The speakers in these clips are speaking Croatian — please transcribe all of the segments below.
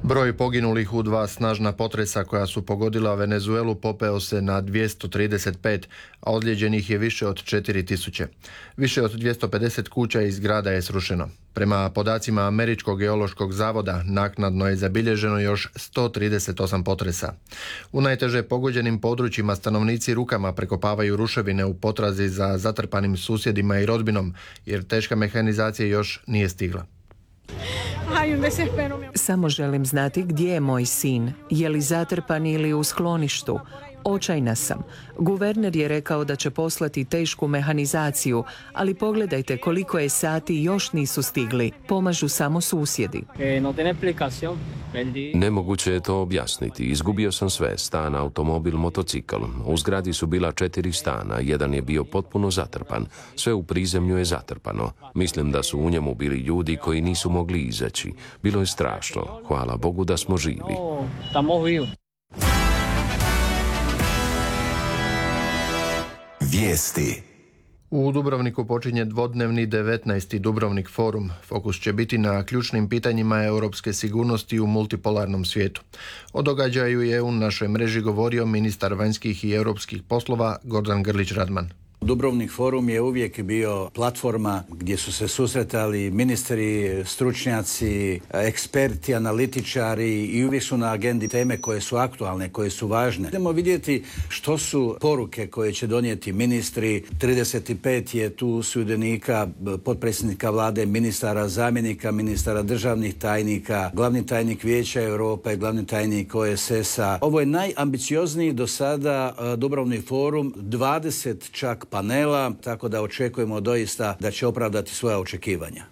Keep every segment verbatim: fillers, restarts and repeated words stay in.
Broj poginulih u dva snažna potresa koja su pogodila Venezuelu popeo se na dvjesto trideset pet, a ozlijeđenih je više od četiri tisuće. Više od dvjesto pedeset kuća i zgrada je srušeno. Prema podacima Američkog geološkog zavoda, naknadno je zabilježeno još sto trideset osam potresa. U najteže pogođenim područjima stanovnici rukama prekopavaju ruševine u potrazi za zatrpanim susjedima i rodbinom, jer teška mehanizacija još nije stigla. Samo želim znati gdje je moj sin, je li zatrpan ili u skloništu. Očajna sam. Guverner je rekao da će poslati tešku mehanizaciju, ali pogledajte koliko je sati još nisu stigli. Pomažu samo susjedi. Nemoguće je to objasniti. Izgubio sam sve, stan, automobil, motocikl. U zgradi su bila četiri stana, jedan je bio potpuno zatrpan. Sve u prizemlju je zatrpano. Mislim da su u njemu bili ljudi koji nisu mogli izaći. Bilo je strašno. Hvala Bogu da smo živi. Vijesti. U Dubrovniku počinje dvodnevni devetnaesti Dubrovnik forum. Fokus će biti na ključnim pitanjima europske sigurnosti u multipolarnom svijetu. O događaju je u našoj mreži govorio ministar vanjskih i europskih poslova Gordan Grlić-Radman. Dubrovnik forum je uvijek bio platforma gdje su se susretali ministri, stručnjaci, eksperti, analitičari i uvijek su na agendi teme koje su aktualne, koje su važne. Idemo vidjeti što su poruke koje će donijeti ministri. trideset pet je tu sudionika, potpredsjednika vlade, ministara, zamjenika ministara, državnih tajnika, glavni tajnik Vijeća Europe, glavni tajnik O E S S-a. Ovo je najambiciozniji do sada Dubrovnik forum, dvadeset čak panela, tako da očekujemo doista da će opravdati svoja očekivanja.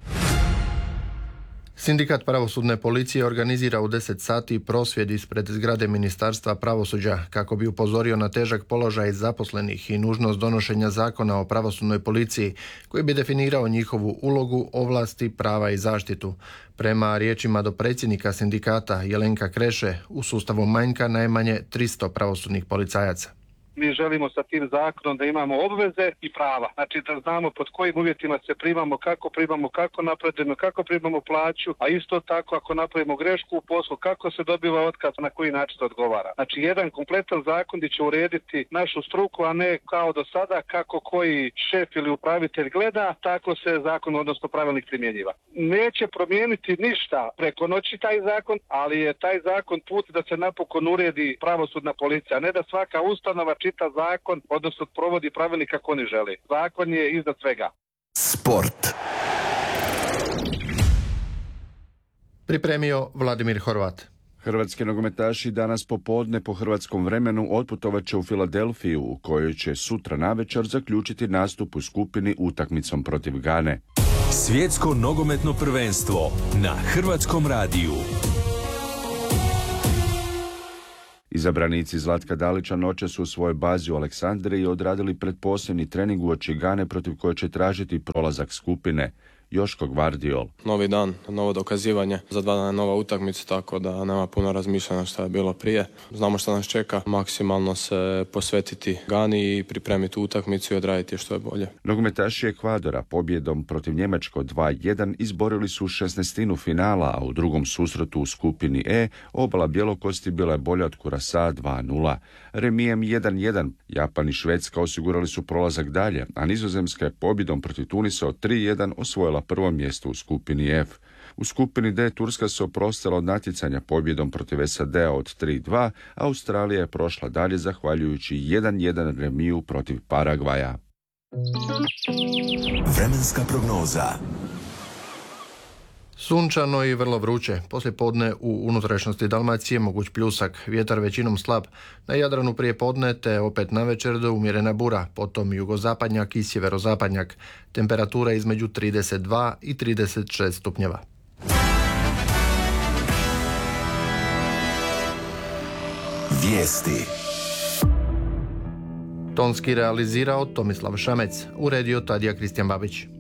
Sindikat pravosudne policije organizira u deset sati prosvjed ispred zgrade Ministarstva pravosuđa kako bi upozorio na težak položaj zaposlenih i nužnost donošenja zakona o pravosudnoj policiji koji bi definirao njihovu ulogu, ovlasti, prava i zaštitu. Prema riječima dopredsjednika sindikata Jelenka Kreše, u sustavu manjka najmanje tristo pravosudnih policajaca. Mi želimo sa tim zakonom da imamo obveze i prava. Znači da znamo pod kojim uvjetima se primamo, kako primamo, kako napredujemo, kako primamo plaću, a isto tako ako napravimo grešku u poslu, kako se dobiva otkaz, na koji način se odgovara. Znači jedan kompletan zakon gdje će urediti našu struku, a ne kao do sada kako koji šef ili upravitelj gleda, tako se zakon, odnosno pravilnik primjenjiva. Neće promijeniti ništa preko noći taj zakon, ali je taj zakon put da se napokon uredi pravosudna policija, a ne da svaka ustanova čita zakon, odnosno provodi pravilnik kako oni žele. Zakon je iznad svega. Sport. Pripremio Vladimir Horvat. Hrvatski nogometaši danas popodne po hrvatskom vremenu otputovat će u Filadelfiju, u kojoj će sutra navečer zaključiti nastup u skupini utakmicom protiv Gane. Svjetsko nogometno prvenstvo na Hrvatskom radiju. Izabranici Zlatka Dalića noće su u svojoj bazi u Aleksandriji odradili pretposljednji trening uoči Gane protiv koje će tražiti prolazak skupine. Joško Gvardiol. Novi dan, novo dokazivanje, za dva dana nova utakmica, tako da nema puno razmišljanja što je bilo prije. Znamo što nas čeka, maksimalno se posvetiti Gani i pripremiti utakmicu i odraditi što je bolje. Nogometaši Ekvadora pobjedom protiv Njemačko dva jedan izborili su šesnaestinu finala, a u drugom susretu u skupini E obala bjelokosti bila je bolja od Kurasa dva nula. Remijem jedan jedan Japan i Švedska osigurali su prolazak dalje, a Nizozemska je pobjedom protiv Tunisa od tri jedan osvojila prvo mjesto u skupini F. U skupini D Turska se oprostila od natjecanja pobjedom protiv S A D-a od tri dva, a Australija je prošla dalje zahvaljujući jedan jedan remiju protiv Paragvaja. Vremenska prognoza. Sunčano i vrlo vruće. Poslijepodne u unutrašnjosti Dalmacije moguć pljusak, vjetar većinom slab. Na Jadranu prije podne te opet navečer do umjerena bura, potom jugozapadnjak i sjeverozapadnjak. Temperatura između trideset dva i trideset šest stupnjeva. Vijesti. Tonski realizirao Tomislav Šamec, uredio Tadija Kristijan Babić.